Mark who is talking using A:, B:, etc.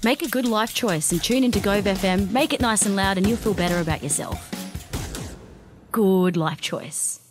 A: Make a good life choice and tune into Gove FM. Make it nice and loud and you'll feel better about yourself. Good life choice.